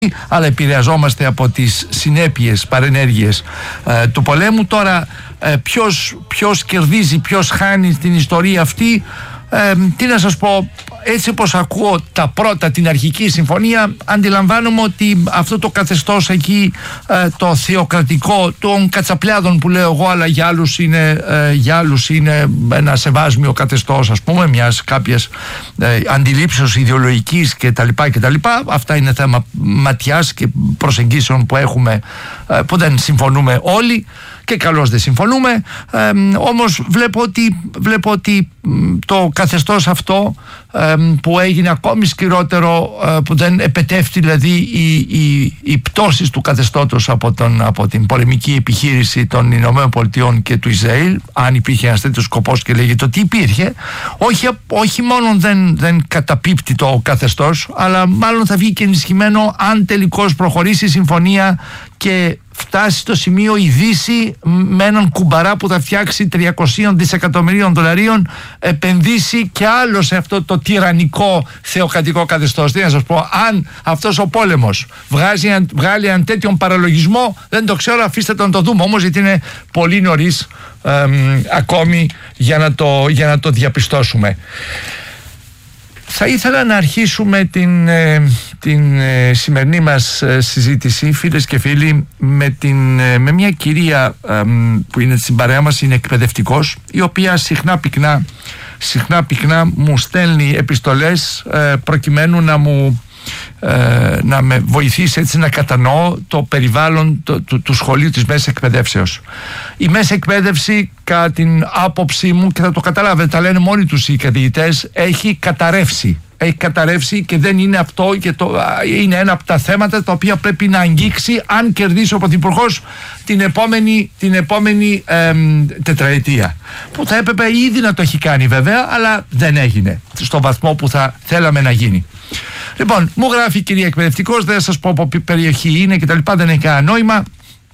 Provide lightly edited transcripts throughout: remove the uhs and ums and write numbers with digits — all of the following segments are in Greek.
αλλά επηρεαζόμαστε από τις συνέπειες, παρενέργειες του πολέμου. Τώρα ποιος κερδίζει, ποιος χάνει την ιστορία αυτή, τι να σας πω, έτσι όπως ακούω τα πρώτα, την αρχική συμφωνία, αντιλαμβάνομαι ότι αυτό το καθεστώς εκεί, το θεοκρατικό των κατσαπλιάδων που λέω εγώ, αλλά για άλλους είναι ένα σεβάσμιο καθεστώς, ας πούμε, μιας κάποιας αντιλήψεως ιδεολογικής κτλ. Αυτά είναι θέμα ματιάς και προσεγγίσεων που έχουμε, που δεν συμφωνούμε όλοι και καλώς δεν συμφωνούμε, όμως βλέπω ότι το καθεστώς αυτό που έγινε ακόμη σκληρότερο, που δεν επετεύχθη δηλαδή η πτώση του καθεστώτος από την πολεμική επιχείρηση των Ηνωμένων Πολιτειών και του Ισραήλ, αν υπήρχε ένας τέτοιος σκοπός και λέγεται ότι υπήρχε, όχι μόνο δεν καταπίπτει το καθεστώς, αλλά μάλλον θα βγει και ενισχυμένο αν τελικώς προχωρήσει η συμφωνία και φτάσει στο σημείο η Δύση με έναν κουμπαρά που θα φτιάξει 300 δισεκατομμυρίων δολαρίων, επενδύσει και άλλο σε αυτό το τυραννικό θεοκρατικό καθεστώς. Τι να σας πω, αν αυτός ο πόλεμος βγάλει έναν τέτοιον παραλογισμό, δεν το ξέρω, αφήστε το να το δούμε όμως, γιατί είναι πολύ νωρίς ακόμη για να το διαπιστώσουμε. Θα ήθελα να αρχίσουμε την σημερινή μας συζήτηση, φίλες και φίλοι, με μια κυρία που είναι στην παρέα μας, είναι εκπαιδευτικός, η οποία συχνά πυκνά μου στέλνει επιστολές προκειμένου να με βοηθήσει έτσι να κατανοώ το περιβάλλον του σχολείου της μέσης εκπαιδεύσεως. Η μέση εκπαίδευση, κατά την άποψή μου, και θα το καταλάβετε, τα λένε μόνοι τους οι καθηγητές, έχει καταρρεύσει και δεν είναι αυτό, και είναι ένα από τα θέματα τα οποία πρέπει να αγγίξει αν κερδίσει ο Πρωθυπουργός την επόμενη τετραετία, που θα έπρεπε ήδη να το έχει κάνει βέβαια, αλλά δεν έγινε στο βαθμό που θα θέλαμε να γίνει. Λοιπόν, μου γράφει η κυρία εκπαιδευτικός, δεν θα σας πω από ποια περιοχή είναι και τα λοιπά, δεν έχει κανένα νόημα.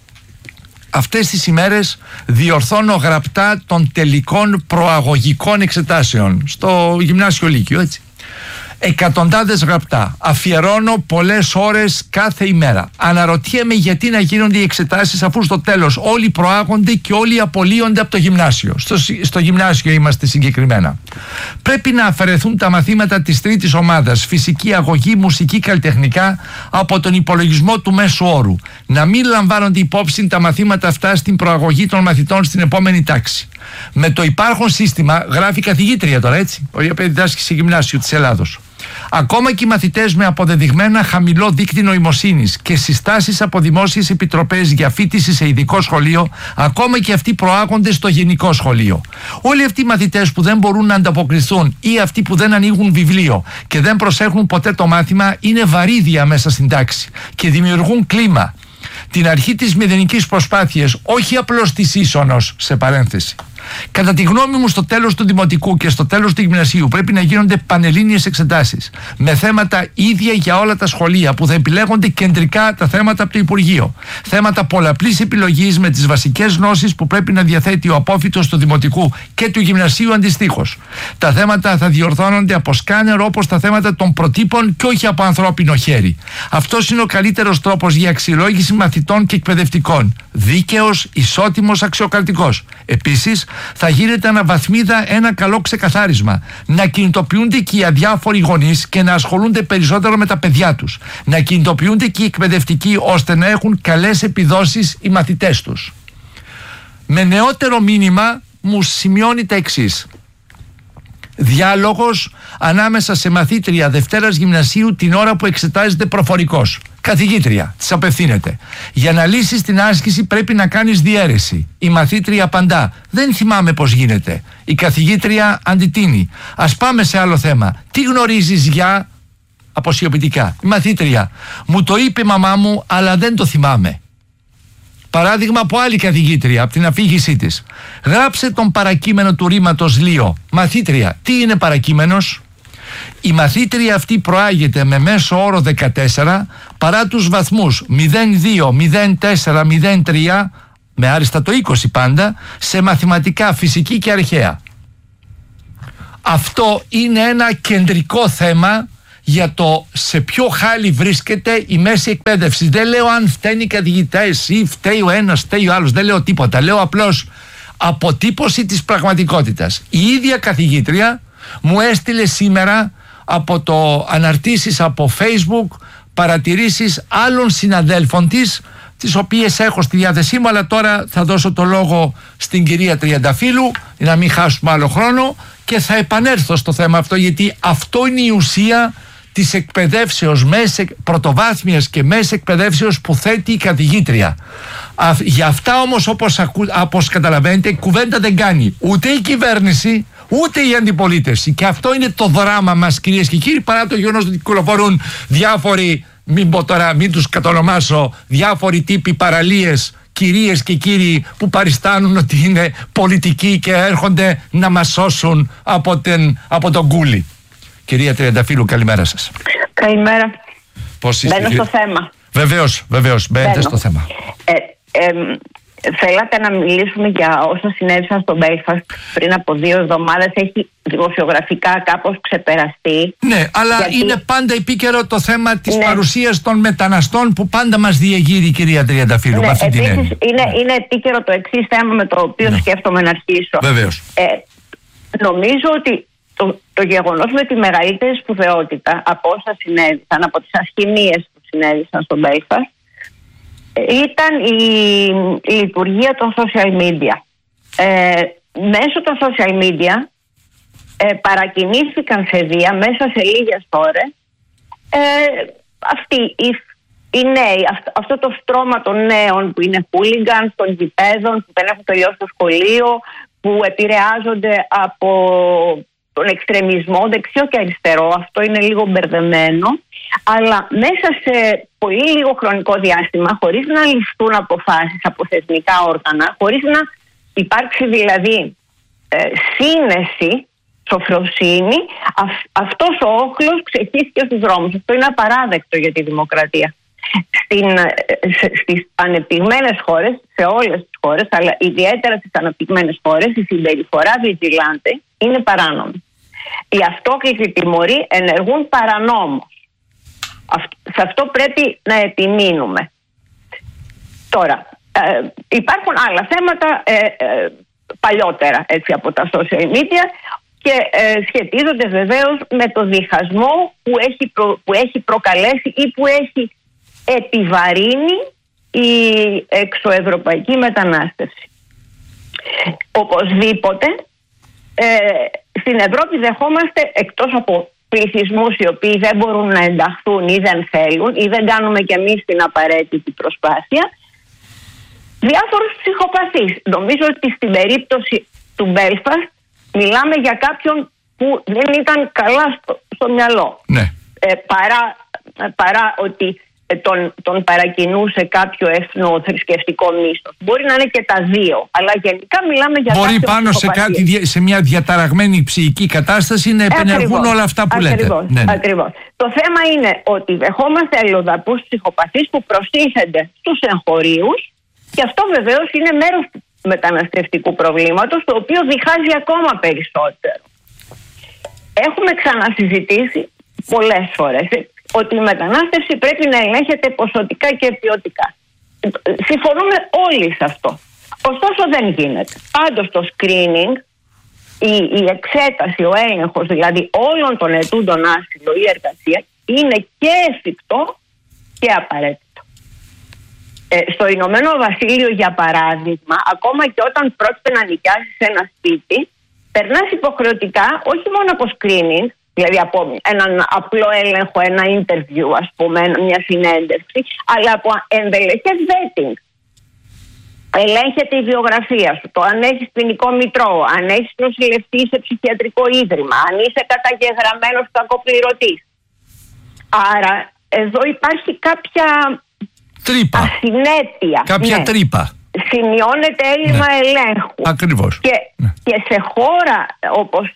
Αυτές τις ημέρες διορθώνω γραπτά των τελικών προαγωγικών εξετάσεων στο γυμνάσιο λύκειο, έτσι. Εκατοντάδες γραπτά. Αφιερώνω πολλές ώρες κάθε ημέρα. Αναρωτιέμαι γιατί να γίνονται οι εξετάσεις, αφού στο τέλος όλοι προάγονται και όλοι απολύονται από το γυμνάσιο. Στο γυμνάσιο είμαστε συγκεκριμένα. Πρέπει να αφαιρεθούν τα μαθήματα της τρίτης ομάδας, φυσική, αγωγή, μουσική, καλλιτεχνικά, από τον υπολογισμό του μέσου όρου. Να μην λαμβάνονται υπόψη τα μαθήματα αυτά στην προαγωγή των μαθητών στην επόμενη τάξη. Με το υπάρχον σύστημα, γράφει καθηγήτρια τώρα, έτσι, η οποία διδάσκει σε γυμνάσιο της Ελλάδος. Ακόμα και οι μαθητές με αποδεδειγμένα χαμηλό δείκτη νοημοσύνης και συστάσεις από δημόσιες επιτροπές για φοιτηση σε ειδικό σχολείο, ακόμα και αυτοί προάγονται στο γενικό σχολείο. Όλοι αυτοί οι μαθητές που δεν μπορούν να ανταποκριθούν ή αυτοί που δεν ανοίγουν βιβλίο και δεν προσέχουν ποτέ το μάθημα είναι βαρύδια μέσα στην τάξη και δημιουργούν κλίμα. Την αρχή της μηδενικής προσπάθειας, όχι απλώς της ίσονος, σε παρένθεση. Κατά τη γνώμη μου, στο τέλος του δημοτικού και στο τέλος του γυμνασίου πρέπει να γίνονται πανελλήνιες εξετάσεις με θέματα ίδια για όλα τα σχολεία, που θα επιλέγονται κεντρικά τα θέματα από το Υπουργείο. Θέματα πολλαπλής επιλογής με τις βασικές γνώσεις που πρέπει να διαθέτει ο απόφοιτος του δημοτικού και του γυμνασίου αντιστοίχως. Τα θέματα θα διορθώνονται από σκάνερ, όπως τα θέματα των προτύπων, και όχι από ανθρώπινο χέρι. Αυτός είναι ο καλύτερος τρόπος για αξιολόγηση μαθητών και εκπαιδευτικών. Δίκαιος, ισότιμος, αξιοκρατικός. Επίσης, θα γίνεται αναβαθμίδα ένα καλό ξεκαθάρισμα. Να κινητοποιούνται και οι αδιάφοροι γονείς και να ασχολούνται περισσότερο με τα παιδιά τους. Να κινητοποιούνται και οι εκπαιδευτικοί, ώστε να έχουν καλές επιδόσεις οι μαθητές τους. Με νεότερο μήνυμα μου σημειώνει τα εξής. Διάλογος ανάμεσα σε μαθήτρια Δευτέρας Γυμνασίου την ώρα που εξετάζεται προφορικός. Καθηγήτρια, της απευθύνεται. Για να λύσεις την άσκηση πρέπει να κάνεις διαίρεση. Η μαθήτρια απαντά. Δεν θυμάμαι πώς γίνεται. Η καθηγήτρια αντιτείνει. Ας πάμε σε άλλο θέμα. Τι γνωρίζεις για... Αποσιωπητικά. Η μαθήτρια. Μου το είπε η μαμά μου, αλλά δεν το θυμάμαι. Παράδειγμα από άλλη καθηγήτρια, από την αφήγησή της. Γράψε τον παρακείμενο του ρήματος Λίο. Μαθήτρια, τι είναι παρακείμενος? Η μαθήτρια αυτή προάγεται με μέσο όρο 14 παρά τους βαθμούς 02, 04, 03, με άριστα το 20 πάντα, σε μαθηματικά, φυσική και αρχαία. Αυτό είναι ένα κεντρικό θέμα για το σε ποιο χάλι βρίσκεται η μέση εκπαίδευση. Δεν λέω αν φταίνει οι καθηγητές ή φταίει ο ένας, φταίει ο άλλος. Δεν λέω τίποτα. Λέω απλώς αποτύπωση της πραγματικότητας. Η ίδια καθηγήτρια μου έστειλε σήμερα από το αναρτήσεις από Facebook παρατηρήσεις άλλων συναδέλφων της, τις οποίες έχω στη διάθεσή μου, αλλά τώρα θα δώσω το λόγο στην κυρία Τριανταφύλου για να μην χάσουμε άλλο χρόνο και θα επανέλθω στο θέμα αυτό, γιατί αυτό είναι η ουσία της εκπαιδεύσεως, πρωτοβάθμιας και μέσης εκπαιδεύσεως που θέτει η καθηγήτρια. Για αυτά όμως, όπως καταλαβαίνετε, κουβέντα δεν κάνει ούτε η κυβέρνηση ούτε η αντιπολίτευση, και αυτό είναι το δράμα μας, κυρίες και κύριοι, παρά το γεγονός ότι κυκλοφορούν διάφοροι, μην τους κατονομάσω, διάφοροι τύποι παραλίες, κυρίες και κύριοι που παριστάνουν ότι είναι πολιτικοί και έρχονται να μας σώσουν από τον κούλι. Κυρία Τριανταφύλου, καλημέρα σας. Καλημέρα. Πώς είστε? Μπαίνω στο θέμα. Βεβαίως, μπαίνετε στο θέμα. Θέλατε να μιλήσουμε για όσα συνέβησαν στο Μπέλφαστ πριν από 2 εβδομάδες. Έχει δημοσιογραφικά κάπως ξεπεραστεί. Ναι, αλλά είναι πάντα επίκαιρο το θέμα της παρουσίας των μεταναστών που πάντα μας διεγείρει, κυρία Τριανταφύλου. Ναι, επίσης είναι επίκαιρο το εξής θέμα με το οποίο σκέφτομαι να αρχίσω. Βεβαίως. Νομίζω ότι το γεγονός με τη μεγαλύτερη σπουδαιότητα από όσα συνέβησαν, από τις ασχημίες που συνέβησαν στο Μπέλφαστ, ήταν η λειτουργία των social media. Μέσω των social media παρακινήθηκαν σε βία μέσα σε λίγες ώρες αυτοί οι νέοι, αυτό το στρώμα των νέων που είναι hooligans, των γηπέδων, που δεν έχουν τελειώσει το σχολείο, που επηρεάζονται από τον εξτρεμισμό δεξιό και αριστερό. Αυτό είναι λίγο μπερδεμένο, αλλά μέσα σε πολύ λίγο χρονικό διάστημα, χωρίς να ληφθούν αποφάσεις από θεσμικά όργανα, χωρίς να υπάρξει δηλαδή σύνεση, σοφροσύνη, αυτός ο όχλος ξεχύθηκε στους δρόμους. Αυτό είναι απαράδεκτο για τη δημοκρατία. Στις ανεπτυγμένες χώρες, σε όλες τις χώρες, αλλά ιδιαίτερα στις ανεπτυγμένες χώρες, η συμπεριφορά vigilante είναι παράνομη. Οι αυτόκλητοι τιμωροί ενεργούν παρανόμως. Σε αυτό πρέπει να επιμείνουμε. Τώρα, υπάρχουν άλλα θέματα παλιότερα από τα social media και σχετίζονται βεβαίως με το διχασμό που έχει προκαλέσει ή που έχει επιβαρύνει η εξωευρωπαϊκή μετανάστευση. Οπωσδήποτε στην Ευρώπη δεχόμαστε, εκτός από πληθυσμούς οι οποίοι δεν μπορούν να ενταχθούν ή δεν θέλουν ή δεν κάνουμε κι εμείς την απαραίτητη προσπάθεια, διάφορους ψυχοπαθείς. Νομίζω ότι στην περίπτωση του Μπέλφαστ μιλάμε για κάποιον που δεν ήταν καλά στο μυαλό. Ναι. Παρά ότι τον παρακινούσε κάποιο εθνοθρησκευτικό μίσος. Μπορεί να είναι και τα δύο, αλλά γενικά μιλάμε για μπορεί πάνω σε μια διαταραγμένη ψυχική κατάσταση να επενεργούν όλα αυτά που λέτε. Ακριβώς. Το θέμα είναι ότι δεχόμαστε αλλοδαπούς ψυχοπαθείς που προστίθενται στους εγχωρίους, και αυτό βεβαίως είναι μέρος του μεταναστευτικού προβλήματος, το οποίο διχάζει ακόμα περισσότερο. Έχουμε ξανασυζητήσει πολλές φορές ότι η μετανάστευση πρέπει να ελέγχεται ποσοτικά και ποιοτικά. Συμφωνούμε όλοι σε αυτό. Ωστόσο δεν γίνεται. Πάντως το screening, η εξέταση, ο έλεγχος δηλαδή όλων των αιτούντων άσυλο ή εργασία είναι και εφικτό και απαραίτητο. Στο Ηνωμένο Βασίλειο, για παράδειγμα, ακόμα και όταν πρόκειται να νοικιάσεις ένα σπίτι, περνάς υποχρεωτικά όχι μόνο από screening, δηλαδή από έναν απλό έλεγχο, ένα interview, ας πούμε, μια συνέντευξη, αλλά από ενδελεχές vetting. Ελέγχεται η βιογραφία σου, το αν έχεις ποινικό μητρό, αν έχεις νοσηλευτεί σε ψυχιατρικό ίδρυμα, αν είσαι καταγεγραμμένος κακοπληρωτής. Άρα εδώ υπάρχει κάποια τρύπα. Ασυνέπεια. Κάποια τρύπα. Σημειώνεται έλλειμμα ελέγχου. Ακριβώς. Και σε χώρα όπως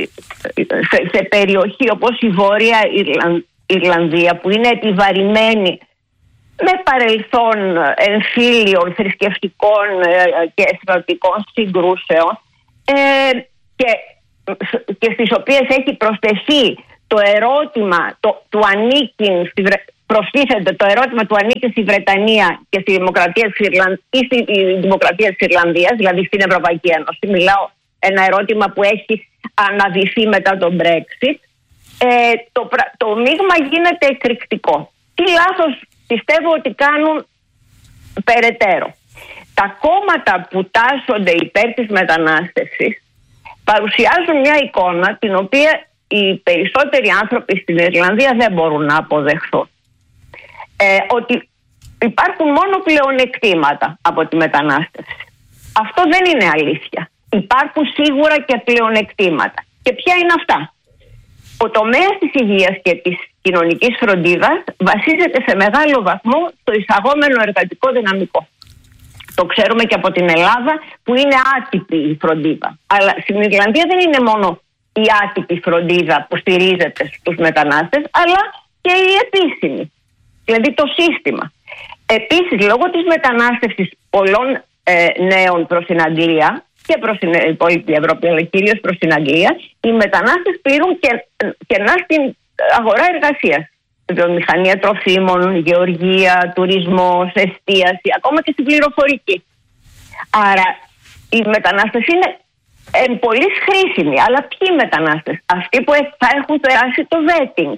σε περιοχή όπως η Βόρεια Ιρλανδία, που είναι επιβαρημένη με παρελθόν εμφύλιων, θρησκευτικών και εθνοτικών συγκρούσεων και στις οποίες έχει προσθεθεί το ερώτημα του ανήκει προστίθεται το ερώτημα του ανήκει στη Βρετανία και στη Δημοκρατία της Ιρλανδίας, δηλαδή στην Ευρωπαϊκή Ένωση. Μιλάω ένα ερώτημα που έχει αναδυθεί μετά τον Brexit. Το μείγμα γίνεται εκρηκτικό. Τι λάθος πιστεύω ότι κάνουν περαιτέρω? Τα κόμματα που τάσσονται υπέρ της μετανάστευσης παρουσιάζουν μια εικόνα την οποία οι περισσότεροι άνθρωποι στην Ιρλανδία δεν μπορούν να αποδεχθούν. Ότι υπάρχουν μόνο πλεονεκτήματα από τη μετανάστευση. Αυτό δεν είναι αλήθεια. Υπάρχουν σίγουρα και πλεονεκτήματα. Και ποια είναι αυτά? Ο τομέας της υγείας και της κοινωνικής φροντίδας βασίζεται σε μεγάλο βαθμό στο εισαγόμενο εργατικό δυναμικό. Το ξέρουμε και από την Ελλάδα που είναι άτυπη η φροντίδα. Αλλά στην Ιρλανδία δεν είναι μόνο η άτυπη φροντίδα που στηρίζεται στους μετανάστες, αλλά και η επίσημη. Δηλαδή το σύστημα. Επίσης, λόγω της μετανάστευσης πολλών νέων προς την Αγγλία και προς την υπόλοιπη Ευρώπη, αλλά κυρίως προς την Αγγλία, οι μετανάστες πληρούν κενά στην αγορά εργασίας. Βιομηχανία τροφίμων, γεωργία, τουρισμός, εστίαση, ακόμα και στην πληροφορική. Άρα οι μετανάστες είναι πολύ χρήσιμοι. Αλλά ποιοι μετανάστες? Αυτοί που θα έχουν περάσει το vetting.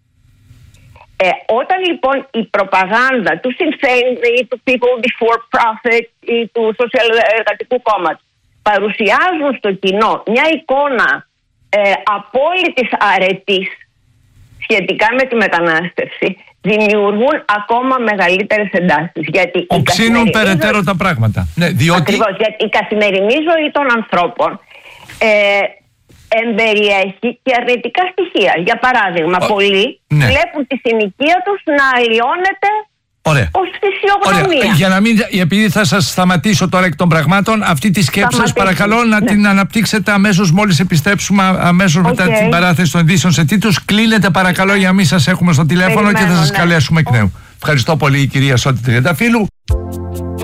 Όταν λοιπόν η προπαγάνδα του Sinn Féin ή του People Before Profit ή του Σοσιαλδημοκρατικού Κόμματος παρουσιάζουν στο κοινό μια εικόνα απόλυτης αρετής σχετικά με τη μετανάστευση, δημιουργούν ακόμα μεγαλύτερες εντάσεις. Γιατί οξύνουν περαιτέρω τα πράγματα. Ναι, ακριβώς, γιατί η καθημερινή ζωή των ανθρώπων εμπεριέχει και αρνητικά στοιχεία. Για παράδειγμα, πολλοί βλέπουν τη συνοικία τους να αλλοιώνεται ως φυσιογνωμία. Ωραία. Για να μην, επειδή θα σας σταματήσω τώρα εκ των πραγμάτων, αυτή τη σκέψη σας παρακαλώ να την αναπτύξετε αμέσως μόλις επιστρέψουμε, αμέσως μετά την παράθεση των ειδήσεων σε τίτλους. Κλείνετε παρακαλώ για να μην σας έχουμε στο τηλέφωνο και θα σας καλέσουμε εκ νέου. Ευχαριστώ πολύ, η κυρία Σώτη Τριανταφύλου.